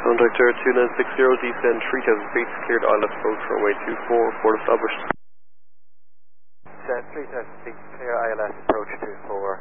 Contact 2960, descend 3000 feet, cleared ILS approach, runway 24, port established. Descend 3000 feet, clear ILS approach 24.